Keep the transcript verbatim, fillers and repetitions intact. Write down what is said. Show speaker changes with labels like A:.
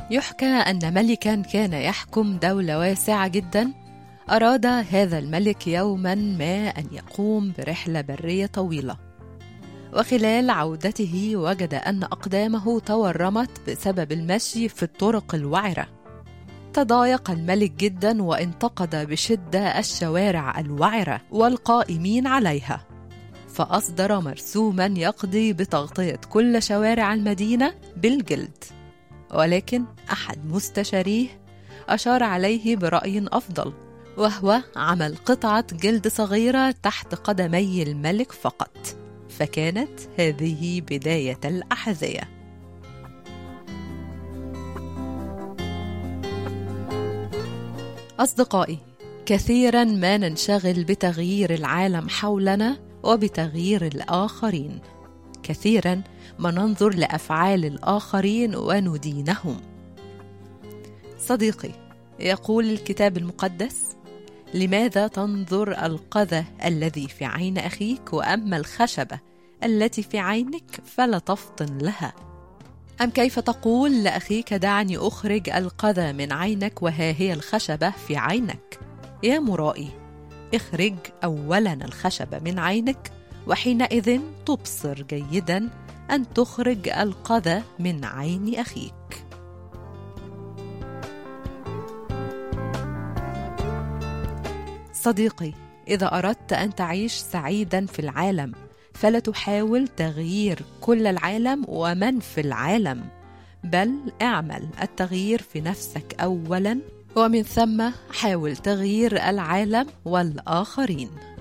A: يحكى أن ملكا كان يحكم دولة واسعة جدا. أراد هذا الملك يوما ما أن يقوم برحلة برية طويلة، وخلال عودته وجد أن أقدامه تورمت بسبب المشي في الطرق الوعرة. تضايق الملك جدا وانتقد بشدة الشوارع الوعرة والقائمين عليها، فأصدر مرسوما يقضي بتغطية كل شوارع المدينة بالجلد. ولكن أحد مستشاريه أشار عليه برأي أفضل، وهو عمل قطعة جلد صغيرة تحت قدمي الملك فقط، فكانت هذه بداية الأحذية. أصدقائي، كثيرا ما ننشغل بتغيير العالم حولنا وبتغيير الآخرين، كثيرا ما ننظر لأفعال الآخرين وندينهم. صديقي، يقول الكتاب المقدس: لماذا تنظر القذى الذي في عين أخيك، وأما الخشبة التي في عينك فلا تفطن لها؟ أم كيف تقول لأخيك: دعني أخرج القذى من عينك وها هي الخشبة في عينك؟ يا مرائي، اخرج أولا الخشبة من عينك، وحينئذ تبصر جيدا أن تخرج القذى من عين أخيك. صديقي، إذا أردت أن تعيش سعيدا في العالم فلا تحاول تغيير كل العالم ومن في العالم، بل اعمل التغيير في نفسك أولا، ومن ثم حاول تغيير العالم والآخرين.